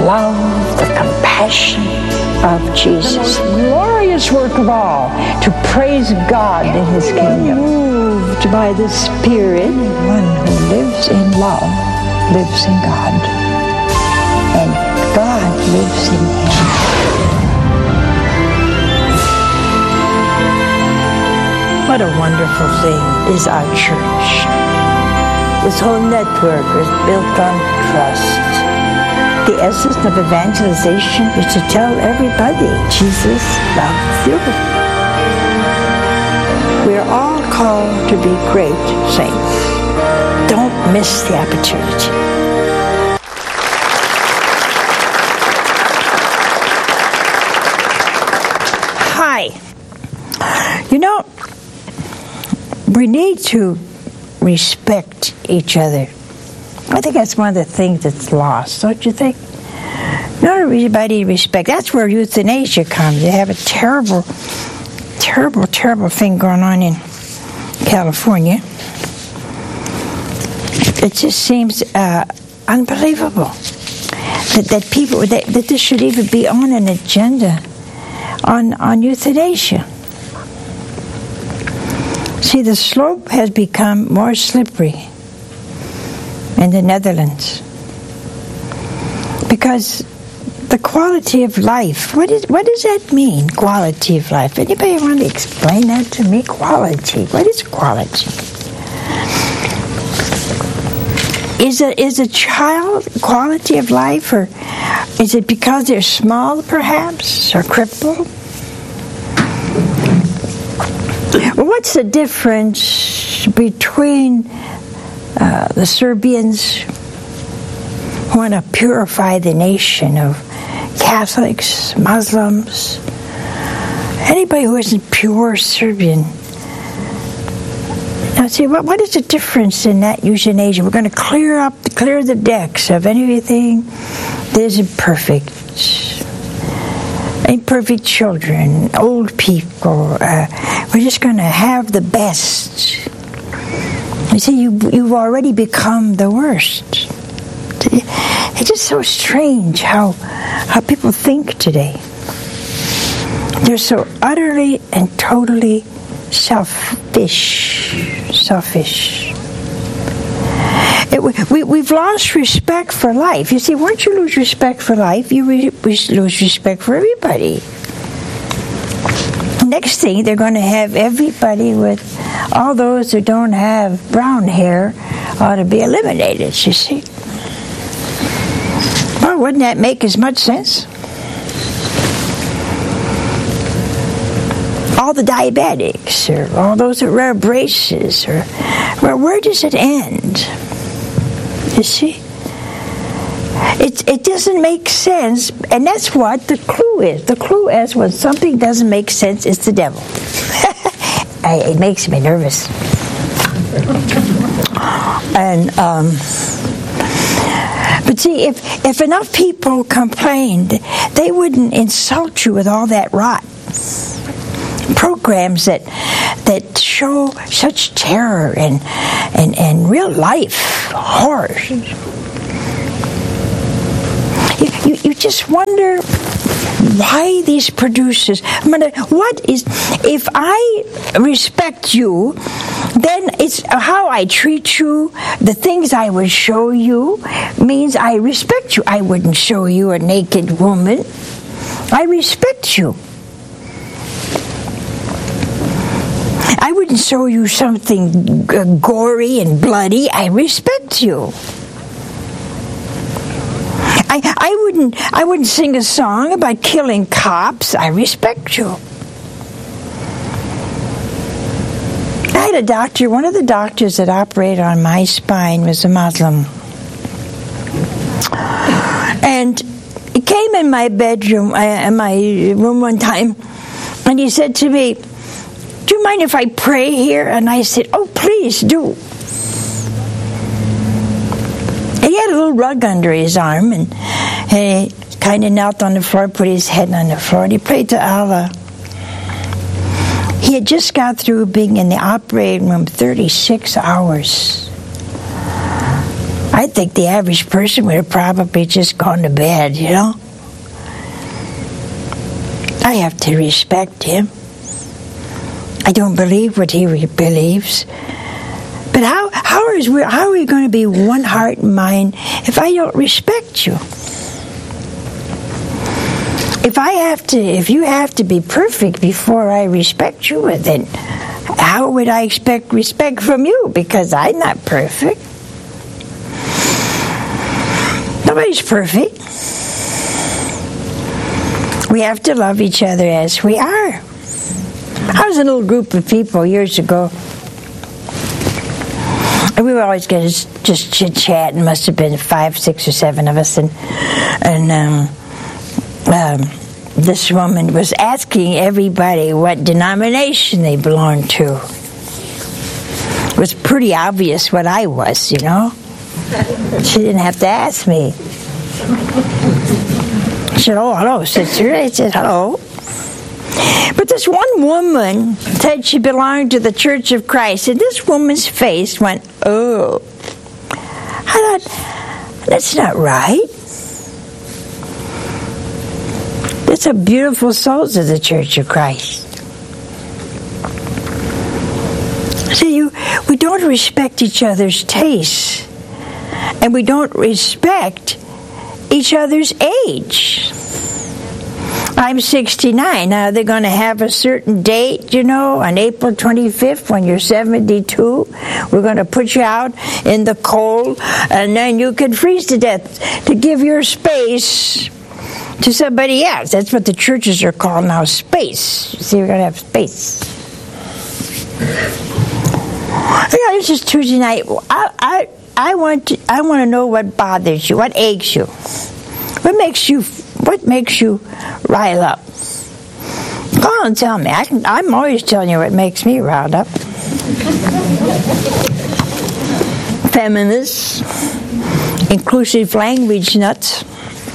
love, the compassion of Jesus. The most glorious work of all, to praise God in His kingdom. Moved by the Spirit, one who lives in love lives in God, and God lives in him. What a wonderful thing is our church. This whole network is built on trust. The essence of evangelization is to tell everybody Jesus loves you. We're all called to be great saints. Don't miss the opportunity. Hi. You know, we need to respect each other. I think that's one of the things that's lost, don't you think? Not everybody respect. That's where euthanasia comes. You have a terrible thing going on in California. It just seems unbelievable that this should even be on an agenda on euthanasia. See, the slope has become more slippery in the Netherlands because the quality of life. What does that mean? Quality of life. Anybody want to explain that to me? Quality. What is quality? Is a child quality of life, or is it because they're small, perhaps, or crippled? What's the difference between the Serbians who want to purify the nation of Catholics, Muslims, anybody who isn't pure Serbian? Now, see, what is the difference in that euthanasia? We're going to clear the decks of anything that isn't perfect. Imperfect children, old people. We're just going to have the best. You see, you've already become the worst. It's just so strange how people think today. They're so utterly and totally selfish. We've lost respect for life. You see, once you lose respect for life, you lose respect for everybody. Next thing, they're going to have everybody with all those who don't have brown hair ought to be eliminated, you see. Well, wouldn't that make as much sense? All the diabetics, or all those that wear braces, or where does it end? You see? It doesn't make sense, and that's what the clue is. The clue is when something doesn't make sense, it's the devil. It makes me nervous. But see, if enough people complained, they wouldn't insult you with all that rot. Programs that show such terror and real life horror. You just wonder why these producers. If I respect you, then it's how I treat you, the things I would show you means I respect you. I wouldn't show you a naked woman. I respect you. I wouldn't show you something gory and bloody. I respect you. I wouldn't sing a song about killing cops. I respect you. I had a doctor, one of the doctors that operated on my spine was a Muslim. And he came in my bedroom, in my room one time, and he said to me, "Do you mind if I pray here?" And I said, "Oh, please do." And he had a little rug under his arm, and he kind of knelt on the floor, put his head on the floor, and he prayed to Allah. He had just got through being in the operating room 36 hours I think the average person would have probably just gone to bed, you know. I have to respect him. I don't believe what he believes. But how are we going to be one heart and mind if I don't respect you? If you have to be perfect before I respect you, then how would I expect respect from you? Because I'm not perfect. Nobody's perfect. We have to love each other as we are. I was in a little group of people years ago, and we were always going to just chit-chat, and must have been 5, 6, or 7 of us, and this woman was asking everybody what denomination they belonged to. It was pretty obvious what I was, you know. She didn't have to ask me. She said, "Oh, hello, sister." I said, "Hello." But this one woman said she belonged to the Church of Christ, and this woman's face went, "Oh." I thought, that's not right. That's a beautiful souls of the Church of Christ. See, we don't respect each other's tastes, and we don't respect each other's age. I'm 69. Now, they're going to have a certain date, you know, on April 25th when you're 72. We're going to put you out in the cold, and then you can freeze to death to give your space to somebody else. That's what the churches are called now, space. You see, we're going to have space. Yeah, this is Tuesday night. I want to know what bothers you, what aches you, what makes you rile up. Call and tell me. I'm always telling you what makes me riled up. Feminists, inclusive language nuts.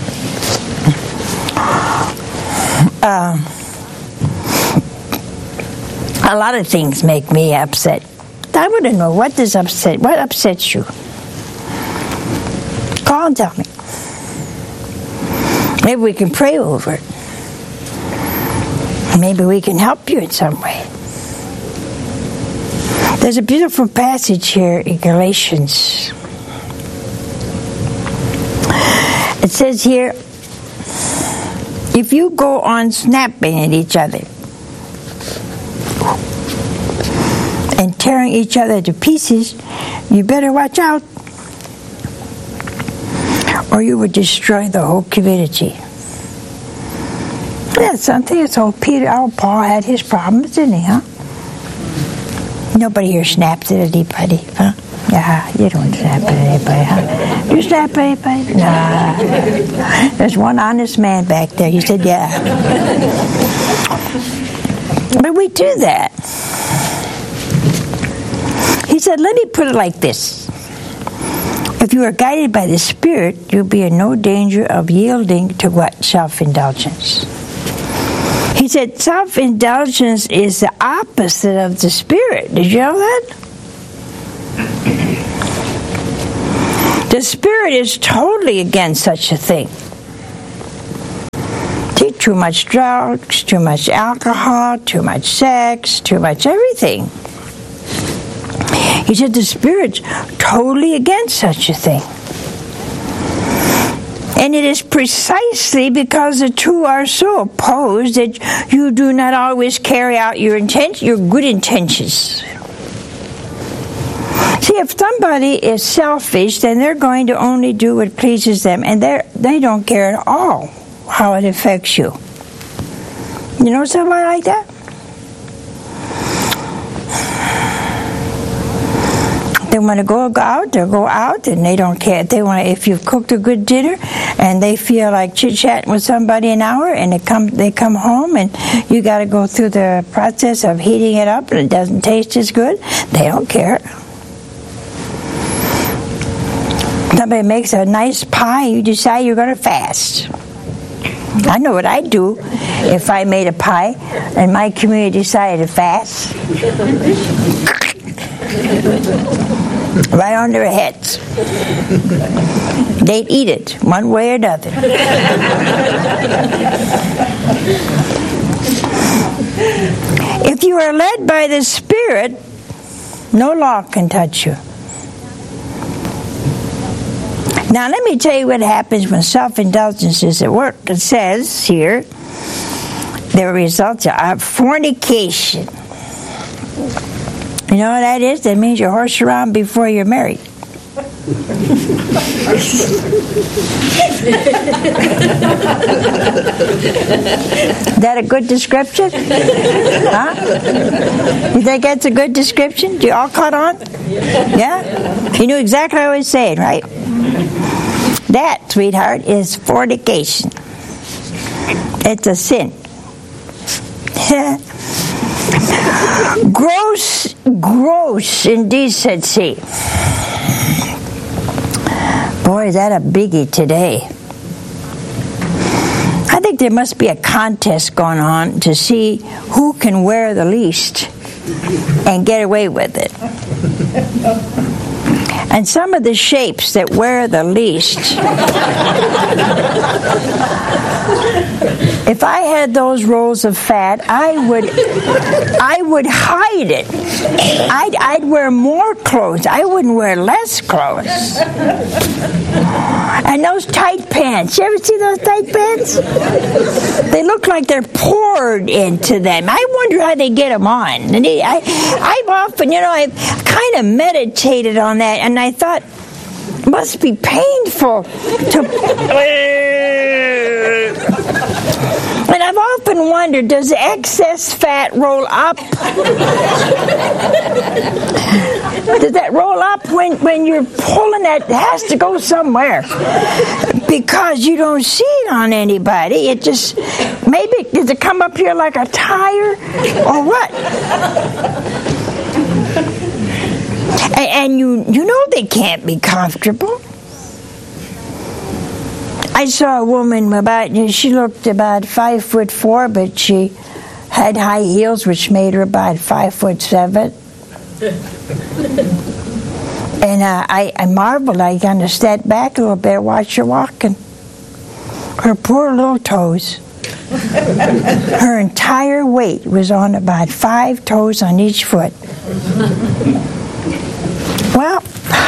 A lot of things make me upset. I want to know what upsets you. Call and tell me. Maybe we can pray over it. Maybe we can help you in some way. There's a beautiful passage here in Galatians. It says here, if you go on snapping at each other and tearing each other to pieces, you better watch out, or you would destroy the whole community. That's something. It's old Paul had his problems, didn't he, huh? Nobody here snaps at anybody, huh? Yeah, you don't snap at anybody, huh? You snap at anybody? Nah. There's one honest man back there. He said, yeah. But we do that. He said, let me put it like this. If you are guided by the Spirit, you'll be in no danger of yielding to what? Self-indulgence. He said self-indulgence is the opposite of the Spirit. Did you know that? The Spirit is totally against such a thing. Too much drugs, too much alcohol, too much sex, too much everything. He said the Spirit's totally against such a thing. And it is precisely because the two are so opposed that you do not always carry out your good intentions. See, if somebody is selfish, then they're going to only do what pleases them, and they don't care at all how it affects you. You know somebody like that? They want to go out, they'll go out, and they don't care. They want if you've cooked a good dinner, and they feel like chit-chatting with somebody an hour, and they come home, and you got to go through the process of heating it up, and it doesn't taste as good. They don't care. Somebody makes a nice pie, you decide you're going to fast. I know what I'd do if I made a pie, and my community decided to fast. right on their heads. They'd eat it one way or another. If you are led by the Spirit, no law can touch you. Now let me tell you what happens when self-indulgence is at work. It says here, the results are fornication. You know what that is? That means you horse around before you're married. Is that a good description? Huh? You think that's a good description? You all caught on? Yeah? You knew exactly what I was saying, right? That, sweetheart, is fornication. It's a sin. Gross indecency. Boy, is that a biggie today. I think there must be a contest going on to see who can wear the least and get away with it. And some of the shapes that wear the least, if I had those rolls of fat, I would hide it. I'd wear more clothes. I wouldn't wear less clothes. And those tight pants. You ever see those tight pants? They look like they're poured into them. I wonder how they get them on. And I've often, I've kind of meditated on that, and I thought, it must be painful to... And I've often wondered, does excess fat roll up? Does that roll up when you're pulling that? It has to go somewhere. Because you don't see it on anybody. It just, maybe, does it come up here like a tire? Or what? And you know they can't be comfortable. I saw a woman she looked about 5'4", but she had high heels, which made her about 5'7". And I marveled. I kind of stepped back a little bit, watched her walking. Her poor little toes. Her entire weight was on about 5 toes on each foot. Well,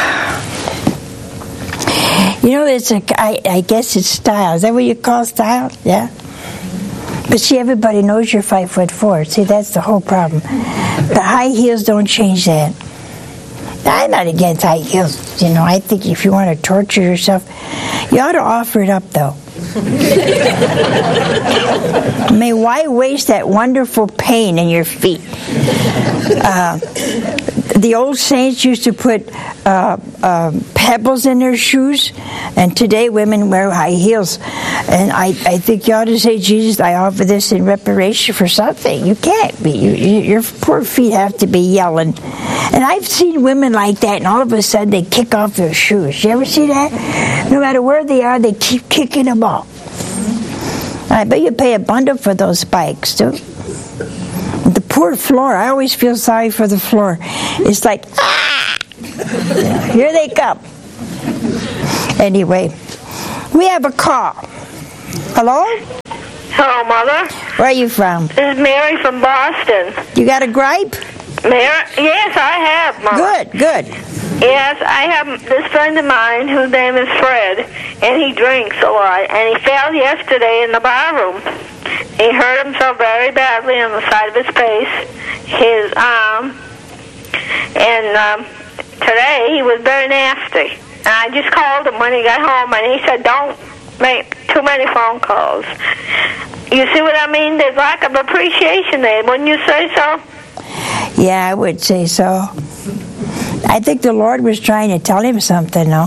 I guess it's style. Is that what you call style? Yeah. But see, everybody knows you're 5'4". See, that's the whole problem. The high heels don't change that. I'm not against high heels. I think if you want to torture yourself, you ought to offer it up, though. I mean, why waste that wonderful pain in your feet? The old saints used to put pebbles in their shoes, and today women wear high heels. And I think you ought to say, Jesus, I offer this in reparation for something. You can't be. Your poor feet have to be yelling. And I've seen women like that, and all of a sudden they kick off their shoes. You ever see that? No matter where they are, they keep kicking them off. I bet you pay a bundle for those spikes, too. The poor floor, I always feel sorry for the floor. It's like, here they come. Anyway, we have a call. Hello? Hello, Mother. Where are you from? This is Mary from Boston. You got a gripe? Mary? Yes, I have, Mother. Good. Yes, I have this friend of mine whose name is Fred, and he drinks a lot, and he fell yesterday in the bar room. He hurt himself very badly on the side of his face, his arm, and today he was very nasty. And I just called him when he got home, and he said, don't make too many phone calls. You see what I mean? There's lack of appreciation there. Wouldn't you say so? Yeah, I would say so. I think the Lord was trying to tell him something, though.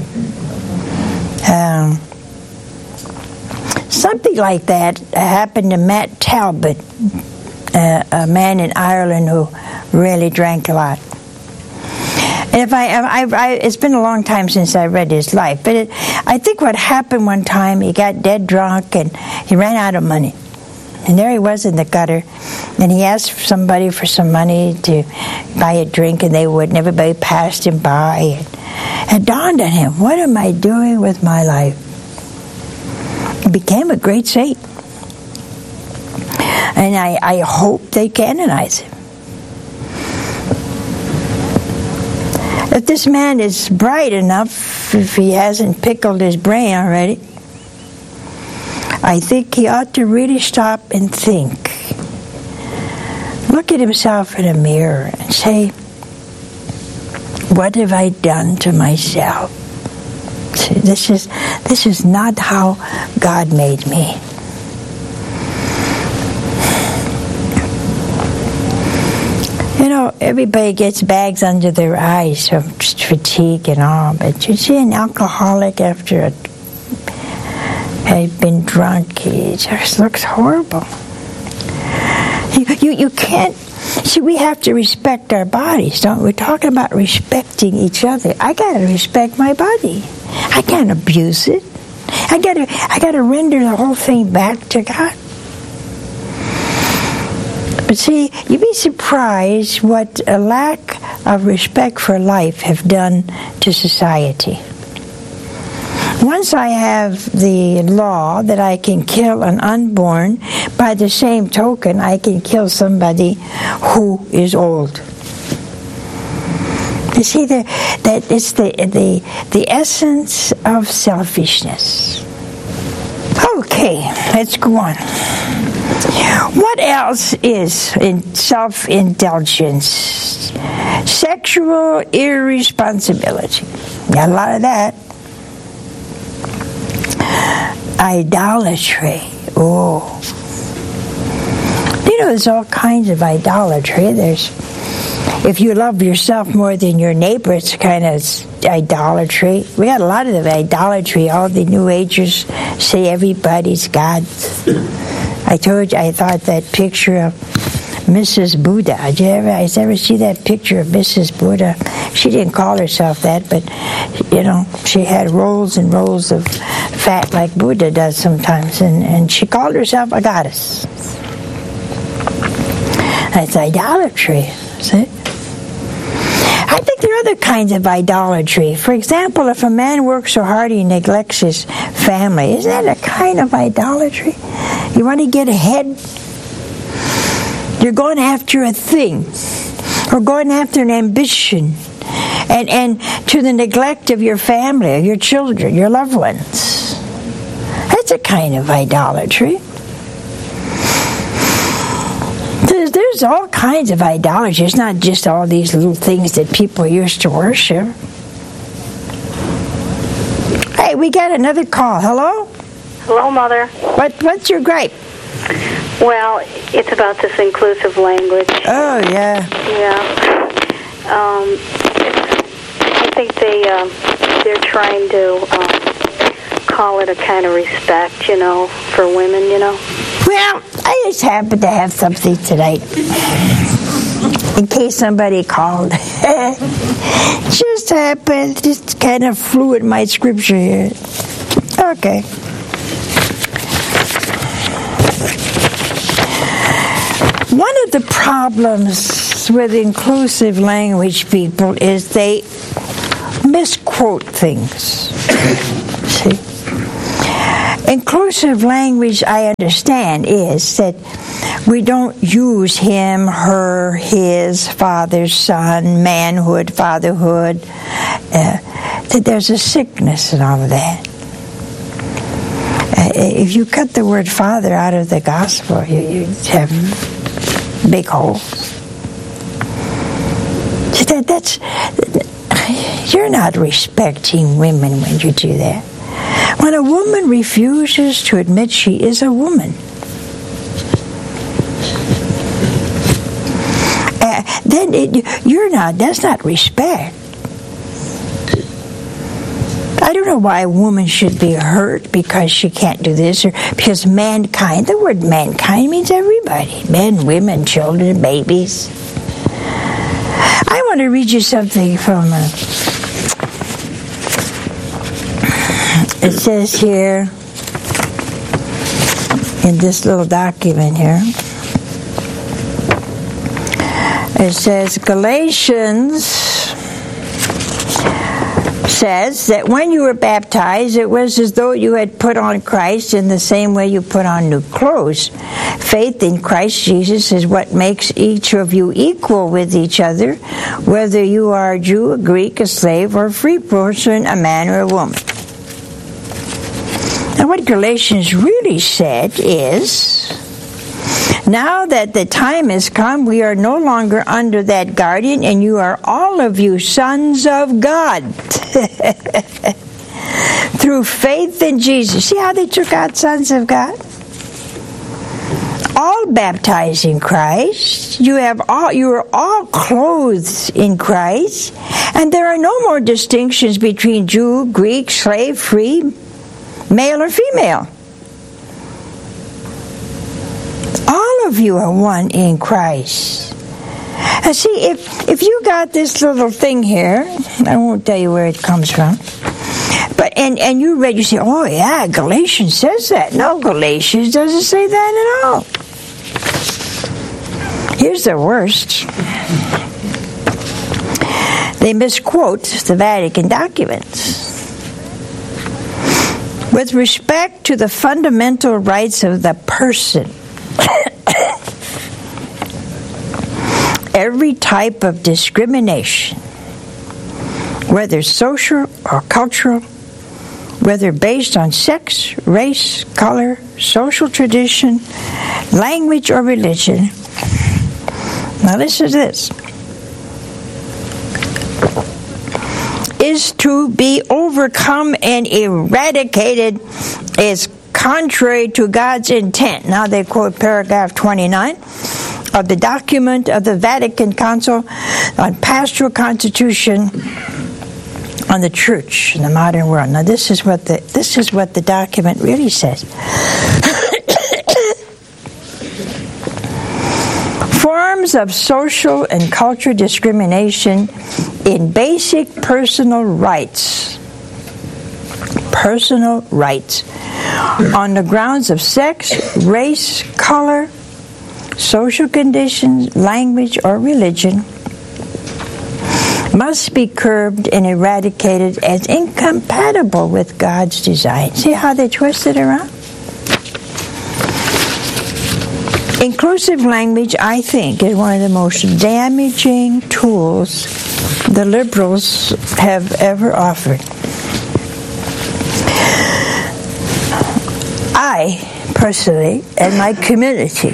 Something like that happened to Matt Talbot, a man in Ireland who really drank a lot. And it's been a long time since I read his life, but I think what happened one time, he got dead drunk and he ran out of money. And there he was in the gutter, and he asked somebody for some money to buy a drink, and they wouldn't. Everybody passed him by. And it dawned on him, what am I doing with my life? He became a great saint. And I hope they canonize him. If this man is bright enough, if he hasn't pickled his brain already, I think he ought to really stop and think. Look at himself in a mirror and say, what have I done to myself? See, this is not how God made me. You know, everybody gets bags under their eyes from fatigue and all, but you see an alcoholic after had been drunk, he just looks horrible. You can't. See, we have to respect our bodies, don't we? We're talking about respecting each other. I gotta respect my body. I can't abuse it. I gotta render the whole thing back to God. But see, you'd be surprised what a lack of respect for life have done to society. Once I have the law that I can kill an unborn, by the same token, I can kill somebody who is old. You see, that it's the essence of selfishness. Okay, let's go on. What else is in self-indulgence? Sexual irresponsibility. Got a lot of that. Idolatry. Oh. You know, there's all kinds of idolatry. If you love yourself more than your neighbor, it's kind of idolatry. We got a lot of idolatry. All the New Agers say everybody's God. I told you, I thought that picture of Mrs. Buddha. Did you ever see that picture of Mrs. Buddha? She didn't call herself that, but, you know, she had rolls and rolls of fat like Buddha does sometimes, and she called herself a goddess. That's idolatry, see? I think there are other kinds of idolatry. For example, if a man works so hard he neglects his family, isn't that a kind of idolatry? You want to get ahead? You're going after a thing, or going after an ambition, and to the neglect of your family, your children, your loved ones. That's a kind of idolatry. There's all kinds of idolatry. It's not just all these little things that people used to worship. Hey, we got another call. Hello? Hello, Mother. What's your gripe? Well, it's about this inclusive language. Oh, yeah. Yeah. I think they're trying to call it a kind of respect, you know, for women, you know. Well, I just happen to have something tonight. In case somebody called. Just happened. Just kind of flew at my scripture here. Okay. One of the problems with inclusive language people is they misquote things. See? Inclusive language, I understand, is that we don't use him, her, his, father, son, manhood, fatherhood. That there's a sickness in all of that. If you cut the word father out of the gospel, you have big holes. You're not respecting women when you do that. When a woman refuses to admit she is a woman, that's not respect. I don't know why a woman should be hurt because she can't do this, or because mankind, the word mankind means everybody. Men, women, children, babies. I want to read you something from it says here, in this little document here. It says, Galatians says that when you were baptized, it was as though you had put on Christ in the same way you put on new clothes. Faith in Christ Jesus is what makes each of you equal with each other, whether you are a Jew, a Greek, a slave, or a free person, a man or a woman. And what Galatians really said is, now that the time has come, we are no longer under that guardian, and you are all of you sons of God. Through faith in Jesus. See how they took out sons of God? All baptized in Christ. You are all clothed in Christ. And there are no more distinctions between Jew, Greek, slave, free, male or female. All of you are one in Christ. And see, if you got this little thing here, I won't tell you where it comes from, but and you read, you say, oh yeah, Galatians says that. No, Galatians doesn't say that at all. Here's the worst. They misquote the Vatican documents. With respect to the fundamental rights of the person, every type of discrimination, whether social or cultural, whether based on sex, race, color, social tradition, language, or religion. Now listen to this. Is to be overcome and eradicated is contrary to God's intent. Now they quote paragraph 29 of the document of the Vatican Council on Pastoral Constitution on the Church in the Modern World. Now this is what the document really says. Forms of social and cultural discrimination in basic personal rights on the grounds of sex, race, color, social conditions, language, or religion must be curbed and eradicated as incompatible with God's design. See how they twist it around? Inclusive language, I think, is one of the most damaging tools the liberals have ever offered. I, personally, and my community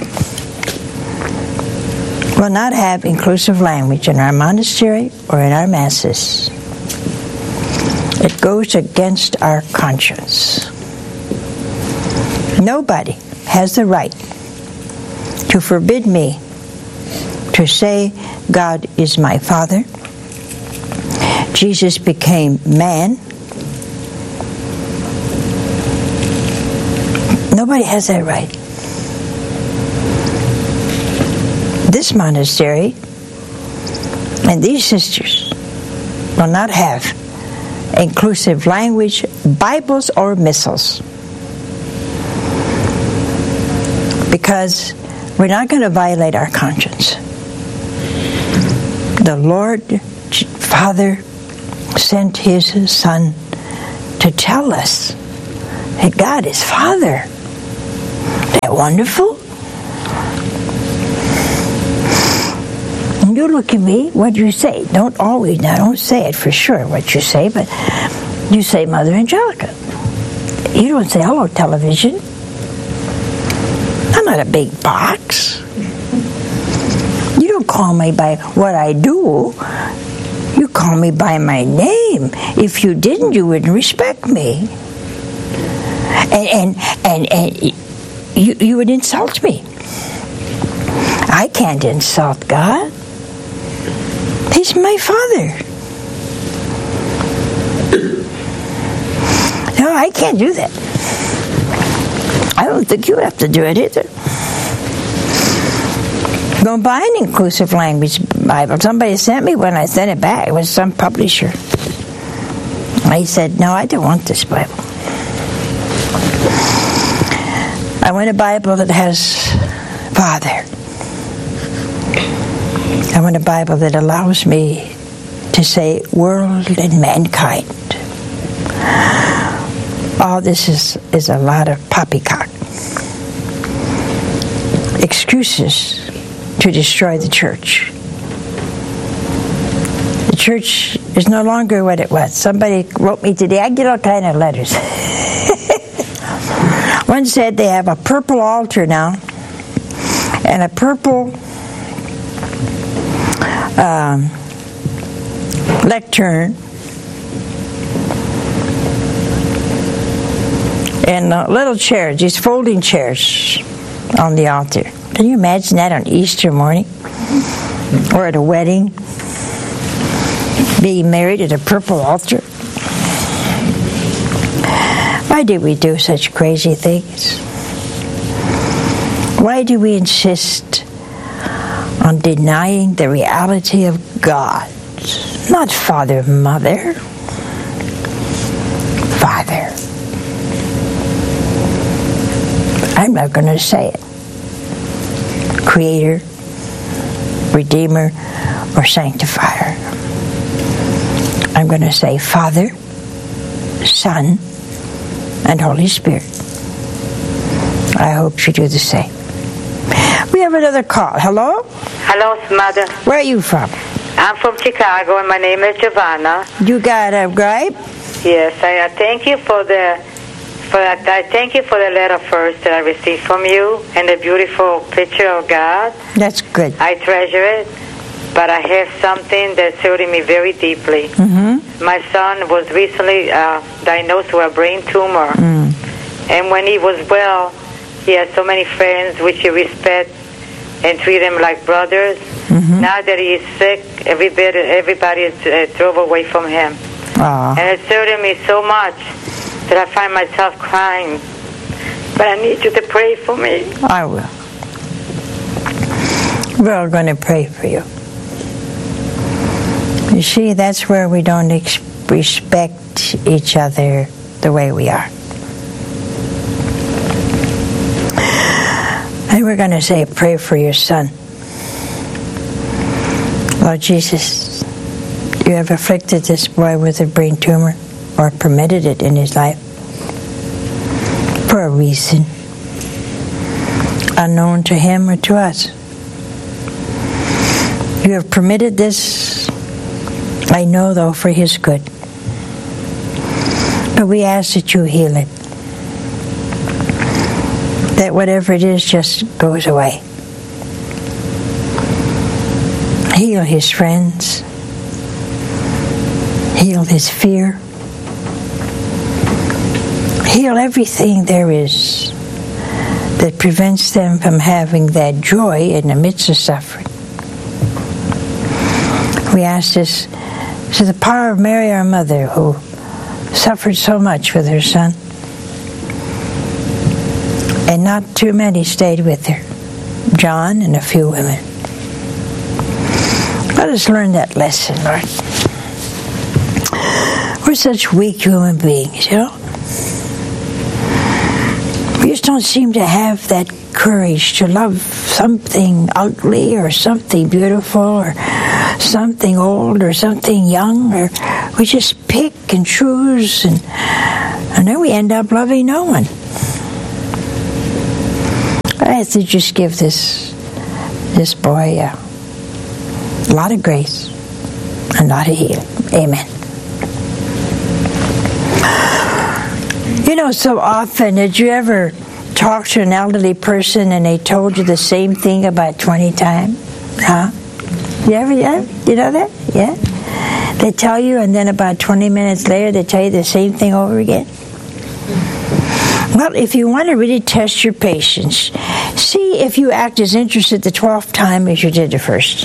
will not have inclusive language in our monastery or in our masses. It goes against our conscience. Nobody has the right to forbid me to say God is my Father. Jesus became man. Nobody has that right. This monastery and these sisters will not have inclusive language, Bibles, or missals. Because we're not going to violate our conscience. The Lord Father sent His Son to tell us that God is Father. Isn't that wonderful? And you look at me, what do you say? Don't say it for sure what you say, but you say Mother Angelica. You don't say hello television. I'm not a big box. You don't call me by what I do. You call me by my name. If you didn't, you wouldn't respect me. And you would insult me. I can't insult God. He's my Father. No, I can't do that. I don't think you have to do it either. Go buy an inclusive language Bible. Somebody sent me one. I sent it back. It was some publisher. I said, no, I don't want this Bible. I want a Bible that has Father. I want a Bible that allows me to say world and mankind. All this is a lot of poppycock. Excuses to destroy the church. The church is no longer what it was. Somebody wrote me today. I get all kind of letters. One said they have a purple altar now and a purple lectern and little chairs, these folding chairs on the altar. Can you imagine that on Easter morning? Or at a wedding? Being married at a purple altar? Why do we do such crazy things? Why do we insist on denying the reality of God? Not Father, Mother. Father. I'm not going to say it. Creator, Redeemer, or Sanctifier. I'm going to say Father, Son, and Holy Spirit. I hope you do the same. We have another call. Hello? Hello, Mother. Where are you from? I'm from Chicago, and my name is Giovanna. You got a gripe? Yes, I thank you for the letter first that I received from you and the beautiful picture of God. That's good. I treasure it, but I have something that's hurting me very deeply. Mm-hmm. My son was recently diagnosed with a brain tumor, and when he was well, he had so many friends which he respect and treat them like brothers. Mm-hmm. Now that he is sick, everybody is drove away from him. Aww. And it's hurting me so much that I find myself crying. But I need you to pray for me. I will. We're going to pray for you. You see, that's where we don't respect each other the way we are. And we're going to say a prayer for your son. Lord Jesus, you have afflicted this boy with a brain tumor, or permitted it in his life, for a reason, unknown to him or to us. You have permitted this, I know though, for his good. But we ask that you heal it. That whatever it is just goes away. Heal his friends. Heal his fear. Heal everything there is that prevents them from having that joy in the midst of suffering. We ask this to the power of Mary, our mother, who suffered so much with her son. And not too many stayed with her. John and a few women. Let us learn that lesson, Lord. We're such weak human beings, you know? We just don't seem to have that courage to love something ugly or something beautiful or something old or something young, or we just pick and choose, and then we end up loving no one. I have to just give this boy a lot of grace, a lot of healing. Amen. You know, so often, did you ever talk to an elderly person and they told you the same thing about 20 times? Huh? You ever, yeah? You know that? Yeah? They tell you, and then about 20 minutes later they tell you the same thing over again. Well, if you want to really test your patience, see if you act as interested the 12th time as you did the first.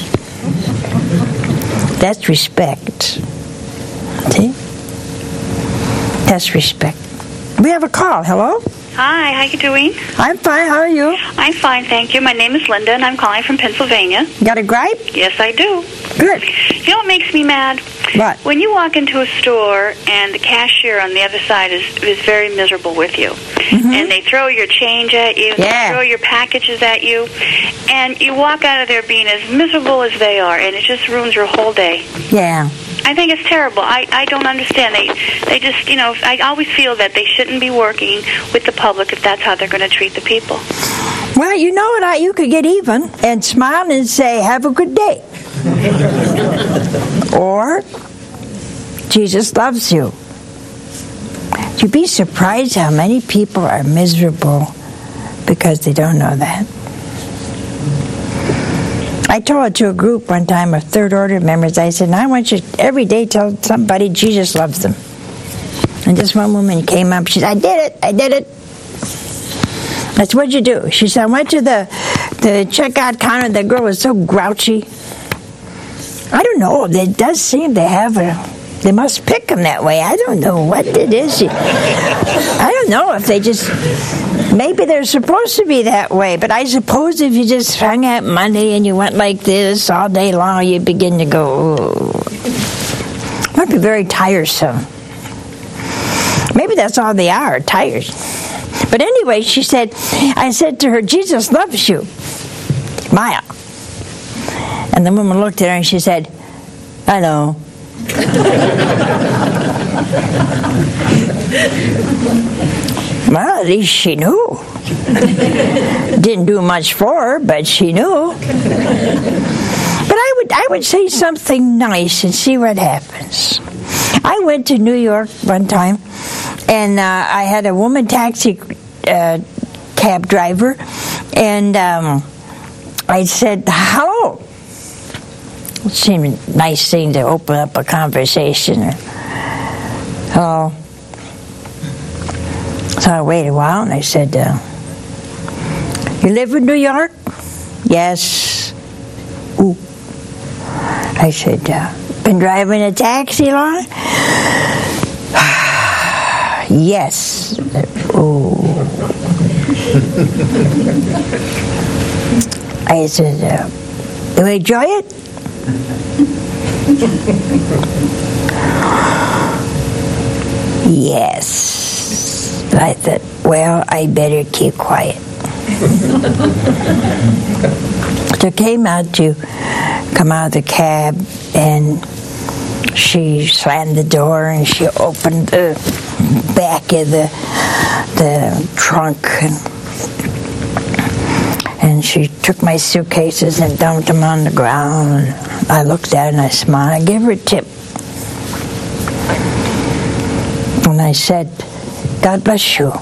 That's respect. See? That's respect. We have a call. Hello? Hi, how you doing? I'm fine. How are you? I'm fine, thank you. My name is Linda, and I'm calling from Pennsylvania. Got a gripe? Yes, I do. Good. You know what makes me mad? What? When you walk into a store and the cashier on the other side is very miserable with you. Mm-hmm. And they throw your change at you, they throw your packages at you, and you walk out of there being as miserable as they are, and it just ruins your whole day. Yeah. I think it's terrible. I don't understand. They just, you know, I always feel that they shouldn't be working with the public if that's how they're going to treat the people. Well, you know what? You could get even and smile and say, have a good day. Or, Jesus loves you. You'd be surprised how many people are miserable because they don't know that. I told it to a group one time of third order members. I said, I want you every day tell somebody Jesus loves them. And this one woman came up. She said, I did it. That's what you do. She said, I went to the checkout counter. The girl was so grouchy. I don't know. It does seem they have they must pick them that way. I don't know what it is. I don't know if they just... Maybe they're supposed to be that way, but I suppose if you just hung out money and you went like this all day long, you'd begin to go, it might be very tiresome. Maybe that's all they are, tired. But anyway, I said to her, Jesus loves you. Maya. And the woman looked at her and she said, I know. Well, at least she knew. Didn't do much for her, but she knew. But I would say something nice and see what happens. I went to New York one time, and I had a woman taxi cab driver, and I said, hello. It seemed a nice thing to open up a conversation. Hello. So I waited a while, and I said, you live in New York? Yes. Ooh. I said, been driving a taxi long? Yes. Ooh. I said, you enjoy it? Yes. I thought, well, I better keep quiet. So I came out to come out of the cab, and she slammed the door and she opened the back of the trunk, and she took my suitcases and dumped them on the ground. And I looked at her and I smiled. I gave her a tip. And I said, God bless you.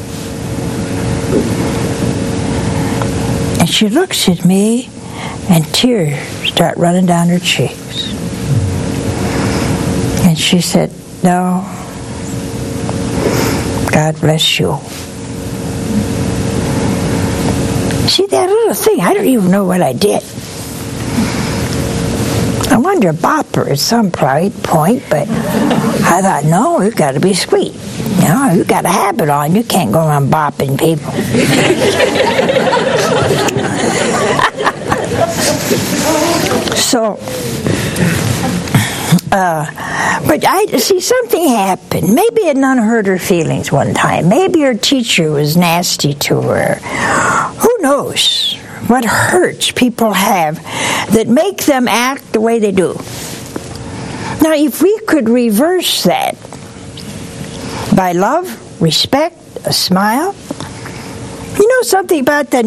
And she looks at me, and tears start running down her cheeks. And she said, no, God bless you. See, that little thing, I don't even know what I did. I wanted to bop her at some point, but I thought, no, you've got to be sweet. You know, you've got to have it on. You can't go around bopping people. So, but I see something happened. Maybe a nun hurt her feelings one time. Maybe her teacher was nasty to her. Who knows what hurts people have that make them act the way they do. Now, if we could reverse that by love, respect, a smile, you know something about that